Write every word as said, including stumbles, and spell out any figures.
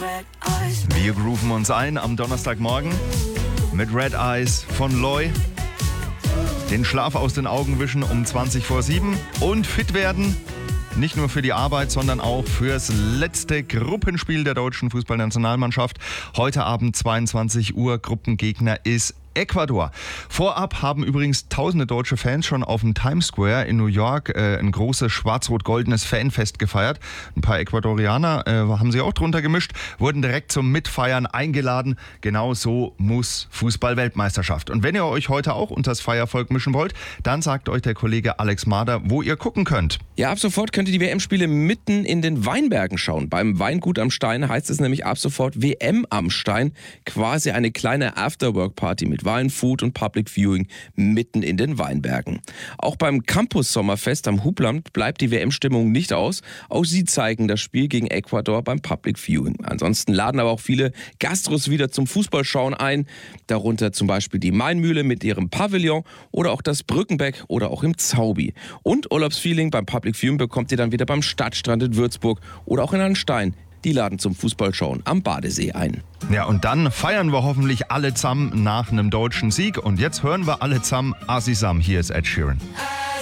Wir grooven uns ein am Donnerstagmorgen mit Red Eyes von Loy. Den Schlaf aus den Augen wischen um zwanzig vor sieben und fit werden. Nicht nur für die Arbeit, sondern auch fürs letzte Gruppenspiel der deutschen Fußballnationalmannschaft. Heute Abend zweiundzwanzig Uhr. Gruppengegner ist Ecuador. Vorab haben übrigens tausende deutsche Fans schon auf dem Times Square in New York äh, ein großes schwarz-rot-goldenes Fanfest gefeiert. Ein paar Ecuadorianer äh, haben sich auch drunter gemischt, wurden direkt zum Mitfeiern eingeladen. Genau so muss Fußball-Weltmeisterschaft. Und wenn ihr euch heute auch unters Feiervolk mischen wollt, dann sagt euch der Kollege Alex Mader, wo ihr gucken könnt. Ja, ab sofort könnt ihr die W M-Spiele mitten in den Weinbergen schauen. Beim Weingut am Stein heißt es nämlich ab sofort W M am Stein. Quasi eine kleine Afterwork-Party mit Wein, Food und Public Viewing mitten in den Weinbergen. Auch beim Campus-Sommerfest am Hubland bleibt die W M-Stimmung nicht aus. Auch sie zeigen das Spiel gegen Ecuador beim Public Viewing. Ansonsten laden aber auch viele Gastros wieder zum Fußballschauen ein. Darunter zum Beispiel die Mainmühle mit ihrem Pavillon oder auch das Brückenbeck oder auch im Zaubi. Und Urlaubsfeeling beim Public Viewing bekommt ihr dann wieder beim Stadtstrand in Würzburg oder auch in Anstein. Die laden zum Fußballschauen am Badesee ein. Ja, und dann feiern wir hoffentlich alle zusammen nach einem deutschen Sieg. Und jetzt hören wir alle zusammen Asisam. Hier ist Ed Sheeran.